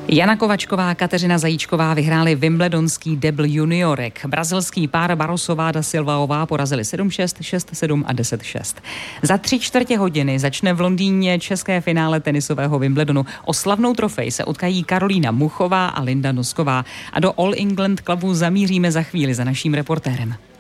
Jana Kovačková, Kateřina Zajíčková vyhráli wimbledonský debl juniorek. Brazilský pár Barosová da Silvaová porazili 7-6, 6-7 a 10-6. Za 3/4 hodiny začne v Londýně české finále tenisového Wimbledonu. O slavnou trofej se utkají Karolína Muchová a Linda Nosková. A do All England Clubu zamíříme za chvíli za naším reportérem.